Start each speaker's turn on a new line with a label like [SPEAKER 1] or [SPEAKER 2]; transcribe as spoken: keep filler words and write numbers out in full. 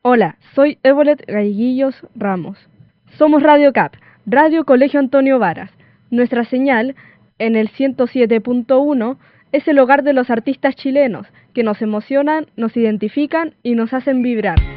[SPEAKER 1] Hola, soy Evolet Gaiguillos Ramos. Somos Radio C A P, Radio Colegio Antonio Varas. Nuestra señal, en el ciento siete punto uno, es el hogar de los artistas chilenos, que nos emocionan, nos identifican y nos hacen vibrar.